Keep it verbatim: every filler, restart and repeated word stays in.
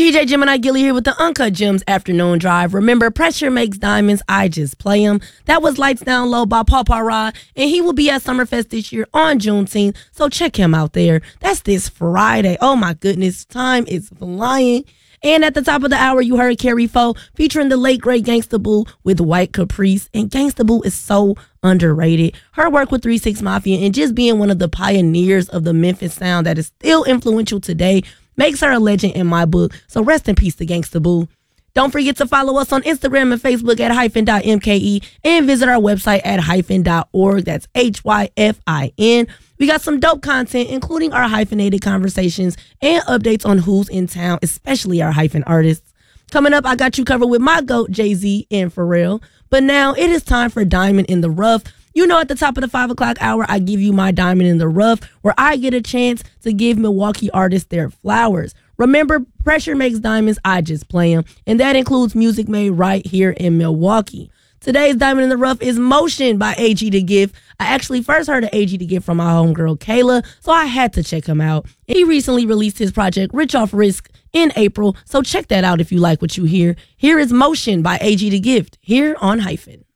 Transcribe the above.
D J Gemini Gilly here with the Uncut Gems Afternoon Drive. Remember, pressure makes diamonds, I just play them. That was Lights Down Low by Paul Parra, and he will be at Summerfest this year on Juneteenth, so check him out there. That's this Friday. Oh my goodness, time is flying. And at the top of the hour, you heard Carrie Foe featuring the late, great Gangsta Boo with White Caprice. And Gangsta Boo is so underrated. Her work with three six Mafia and just being one of the pioneers of the Memphis sound that is still influential today makes her a legend in my book. So rest in peace to Gangsta Boo. Don't forget to follow us on Instagram and Facebook at hyphen dot M K E and visit our website at hyphen dot org. That's H Y F I N. We got some dope content, including our hyphenated conversations and updates on who's in town, especially our hyphen artists. Coming up, I got you covered with my GOAT, Jay-Z and Pharrell. But now it is time for Diamond in the Rough. You know, at the top of the five o'clock hour, I give you my Diamond in the Rough, where I get a chance to give Milwaukee artists their flowers. Remember, pressure makes diamonds, I just play them. And that includes music made right here in Milwaukee. Today's Diamond in the Rough is Motion by A G The Gift. I actually first heard of A G The Gift from my homegirl Kayla, so I had to check him out. He recently released his project Rich Off Risk in April, so check that out if you like what you hear. Here is Motion by A G The Gift, here on Hyphen.